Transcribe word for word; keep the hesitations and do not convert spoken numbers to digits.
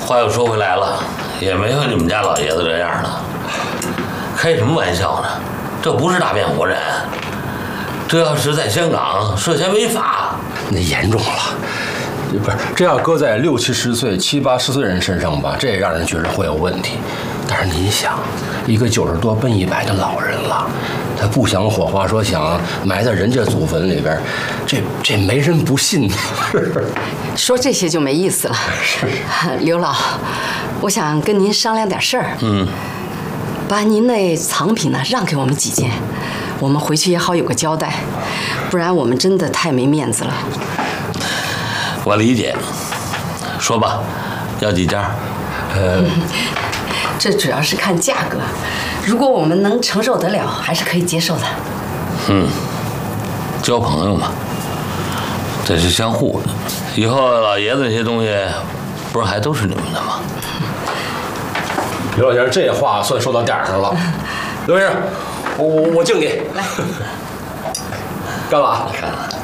话又说回来了，也没有你们家老爷子这样的。开什么玩笑呢？这不是大变活人，这要是在香港涉嫌违法， 那严重了。不是，这要搁在六七十岁、七八十岁人身上吧，这也让人觉得会有问题。但是您想，一个九十多奔一百的老人了，他不想火化，说想埋在人家祖坟里边，这这没人不信。 说这些就没意思了。刘老，我想跟您商量点事儿。 嗯， 把您那藏品呢让给我们几件，我们回去也好有个交代，不然我们真的太没面子了。 我理解，说吧，要几件？ 呃，这主要是看价格，如果我们能承受得了，还是可以接受的。 嗯，交朋友嘛，这是相互的。以后老爷子那些东西，不是还都是你们的吗？ 刘老先生，这话算说到点儿上了。刘先生，我我我敬你。 来， 干嘛？ 看看。